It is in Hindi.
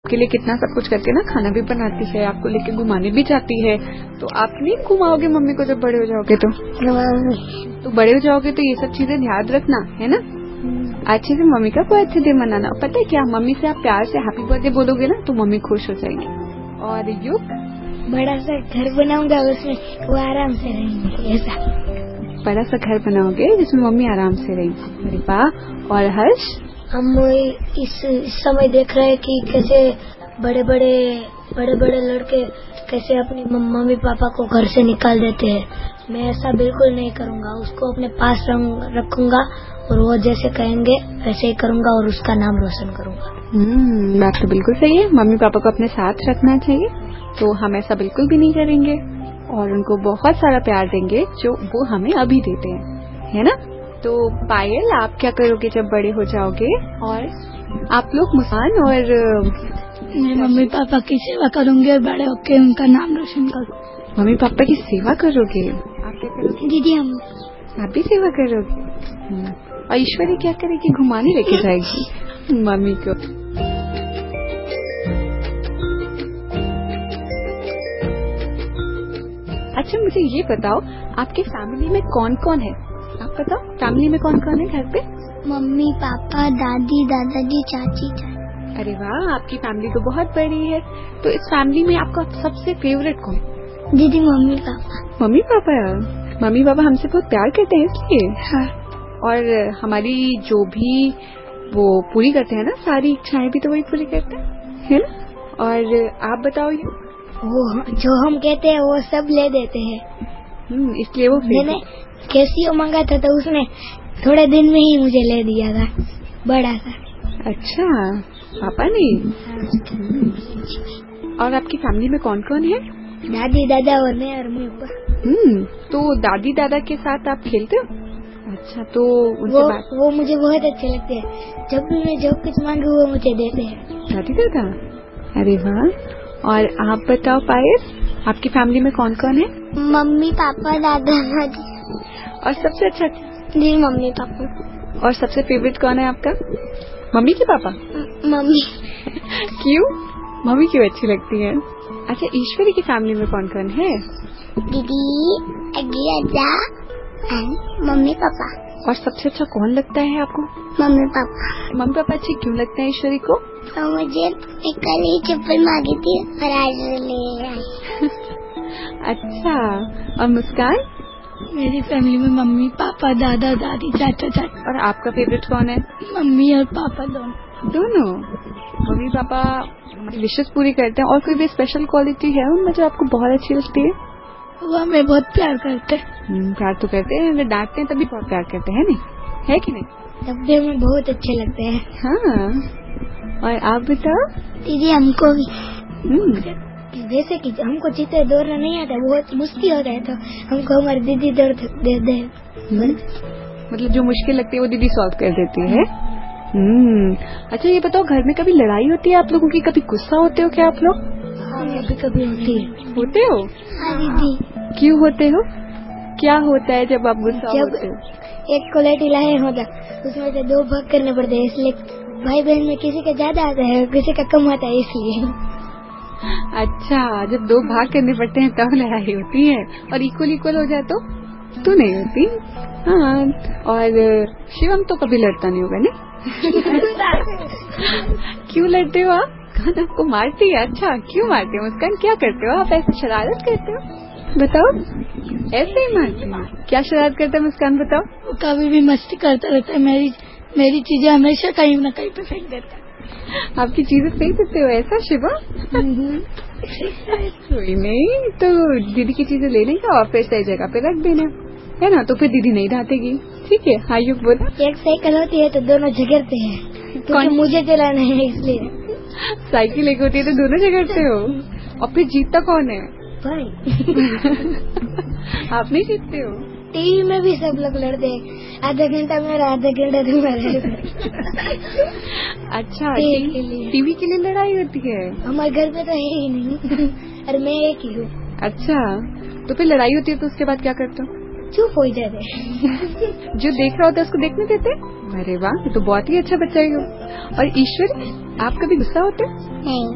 के लिए कितना सब कुछ करके ना, खाना भी बनाती है, आपको लेके घुमाने भी जाती है। तो आप नहीं घुमाओगे मम्मी को जब बड़े हो जाओगे तो बड़े हो जाओगे तो ये सब चीजें ध्यान रखना है ना। अच्छे से मम्मी का बर्थडे डे मनाना। पता है क्या, मम्मी से आप प्यार से हैप्पी बर्थडे बोलोगे ना तो मम्मी खुश हो जाएंगी। और युग बड़ा सा घर बनाऊंगा, उसमें वो आराम से रहेंगे। ऐसा बड़ा सा घर बनाओगे जिसमें मम्मी आराम से रहेंगी। अरे वाह। और हर्ष, हम इस समय देख रहे हैं कि कैसे बड़े बड़े लड़के कैसे अपनी मम्मी पापा को घर से निकाल देते हैं। मैं ऐसा बिल्कुल नहीं करूंगा, उसको अपने पास रखूंगा और वो जैसे कहेंगे वैसे ही करूंगा और उसका नाम रोशन करूंगा। बात तो बिल्कुल सही है। मम्मी पापा को अपने साथ रखना चाहिए, तो हम ऐसा बिल्कुल भी नहीं करेंगे और उनको बहुत सारा प्यार देंगे जो वो हमें अभी देते हैं, है ना। तो पायल, आप क्या करोगे जब बड़े हो जाओगे? और आप लोग मुस्कान और मैं मम्मी पापा की सेवा करूंगी और बड़े होकर उनका नाम रोशन करूंगी। मम्मी पापा की सेवा करोगे? आप क्या करोगे? दीदी आप भी सेवा करोगे? और ईश्वरी क्या करेगी? घुमाने लेके जाएगी मम्मी को। अच्छा मुझे ये बताओ, आपके फैमिली में कौन कौन है? आप बताओ, फैमिली में कौन कौन है घर पे? मम्मी पापा दादी दादाजी चाची चाची। अरे वाह, आपकी फैमिली तो बहुत बड़ी है। तो इस फैमिली में आपका सबसे फेवरेट कौन? दीदी मम्मी पापा। मम्मी पापा यार, मम्मी पापा हमसे बहुत प्यार करते हैं इसलिए। हाँ। और हमारी जो भी वो पूरी करते हैं ना, सारी इच्छाएं भी तो वही पूरी करते हैं, है ना। और आप बताओ ये, वो जो हम कहते हैं वो सब ले देते हैं। इसलिए वो मैंने कैसियो मांगा था तो उसने थोड़े दिन में ही मुझे ले दिया था, बड़ा सा। अच्छा, पापा ने। और आपकी फैमिली में कौन कौन है? दादी दादा और मैं और मम्मी। तो दादी दादा के साथ आप खेलते हो? अच्छा, तो वो मुझे बहुत अच्छे लगते हैं। जब भी मैं जो कुछ मांगू वो मुझे देते हैं। दादी दादा, अरे वाह। और आप बताओ पायल, आपकी फैमिली में कौन कौन है? मम्मी पापा दादा दादी। और सबसे अच्छा? जी मम्मी पापा। और सबसे फेवरेट कौन है आपका? मम्मी के पापा? मम्मी। क्यों? मम्मी क्यों अच्छी लगती है? अच्छा, ईश्वरी की फैमिली में कौन कौन है? दीदी अग्गी अज्जा एंड मम्मी पापा। और सबसे अच्छा कौन लगता है आपको? Mummy papa. मम्मी पापा अच्छे क्यों लगते हैं ईश्वरी को? तो मुझे कल ही चप्पल मांगी थी और आज ले आई। अच्छा, और मुस्कान? मेरी फैमिली में मम्मी पापा दादा दादी चाचा चाची। और आपका फेवरेट कौन है? मम्मी और पापा दोनों। मम्मी पापा हमारी विशेष पूरी करते हैं। और कोई भी स्पेशल क्वालिटी है उनमें जो आपको बहुत अच्छी लगती है? वो हमें बहुत प्यार करते हैं। प्यार तो करते हैं, हमें डांटते हैं तभी बहुत प्यार करते हैं, नहीं है कि नहीं? तब भी हमें बहुत अच्छे लगते हैं। हाँ। और आप बताओ? दीदी हमको भी जैसे कि हमको चित्र दौड़ना नहीं आता, बहुत मुश्किल होता है तो हमको हमारी दीदी दौड़ दे दे। मतलब जो मुश्किल लगती है वो दीदी सॉल्व कर देती है। अच्छा ये बताओ, घर में कभी लड़ाई होती है आप लोगों की? कभी गुस्सा होते हो क्या आप लोग? कभी कभी होती है। होते हो? हाँ दीदी। क्यों होते हो? क्या होता है जब आप गुस्सा होते हो? एक को लाठी लाए होता, उसमें से दो भाग करने पड़ते हैं, इसलिए भाई बहन में किसी का ज्यादा आता है किसी का कम आता है, इसलिए। अच्छा, जब दो भाग करने पड़ते हैं तब लड़ाई होती है। और इक्वल हो जाए तो नहीं होती। हाँ। और शिवम तो कभी लड़ता नहीं होगा, नहीं? क्यों लड़ते हो आप? मुस्कान आपको मारती है? अच्छा, क्यों मारते हो मुस्कान? क्या करते हो आप? ऐसे शरारत करते हो? बताओ। ऐसे ही मारते हो? क्या शरारत करते हो मुस्कान, बताओ? वो कभी भी मस्ती करता रहता है, मेरी चीजें हमेशा कहीं न कहीं पे फेंक देता है। आपकी चीजें फेंक देते हो ऐसा शिवा? कोई नहीं, तो दीदी की चीजें ले लेंगे और फिर सही जगह पे रख देना, है ना। तो फिर दीदी नहीं डांटेगी, ठीक है? हाँ युग बोला। एक साइकिल होती है तो दोनों झगड़ते हैं, क्योंकि मुझे चलाना है इसलिए। साइकिल एक होती है तो दोनों झगड़ते हो? और फिर जीतता कौन है? भाई। आप नहीं जीतते हो? टीवी में भी सब लोग लड़ते हैं, आधा घंटा मेरा आधा घंटा तुम्हारा। अच्छा, टीवी के लिए लड़ाई होती है? हमारे घर में तो है ही नहीं। और मैं एक ही हूँ। अच्छा, तो फिर लड़ाई होती है तो उसके बाद क्या करते हो? चुप हो जाते। जो देख रहा होता है उसको देखने देते? अरे वाह, ये तो बहुत ही अच्छा बच्चा है। और ईश्वरी, आप कभी गुस्सा होते? नहीं।